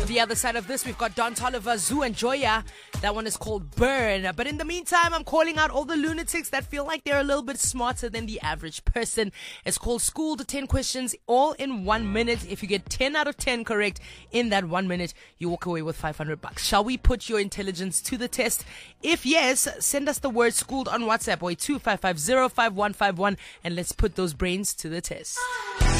the other side of this, we've got Don Toliver, Zoo and Joya. That one is called Burn. But in the meantime, I'm calling out all the lunatics that feel like they're a little bit smarter than the average person. It's called Schooled 10 Questions all in 1 minute. If you get 10 out of 10 correct in that 1 minute, you walk away with $500. Shall we put your intelligence to the test? If yes, send us the word schooled on WhatsApp or 25505151 and let's put those brains to the test.